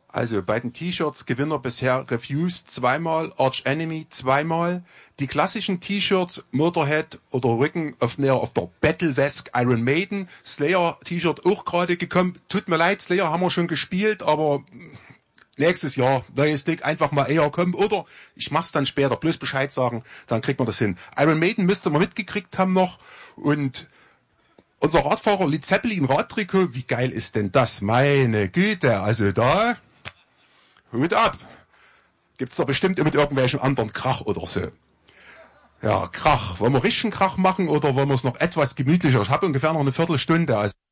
Also bei den T-Shirts Gewinner bisher Refused zweimal, Arch Enemy zweimal. Die klassischen T-Shirts Motorhead oder Rücken auf der Battle West Iron Maiden. Slayer T-Shirt auch gerade gekommen. Tut mir leid, Slayer haben wir schon gespielt, aber nächstes Jahr neues Ding einfach mal eher kommen. Oder ich mach's dann später, bloß Bescheid sagen, dann kriegt man das hin. Iron Maiden müsste man mitgekriegt haben noch. Und unser Radfahrer Led Zeppelin Radtrikot, wie geil ist denn das? Meine Güte, also da Hut ab. Gibt's da bestimmt mit irgendwelchen anderen Krach oder so. Ja, Krach. Wollen wir richtigen Krach machen oder wollen wir es noch etwas gemütlicher? Ich habe ungefähr noch eine Viertelstunde. Also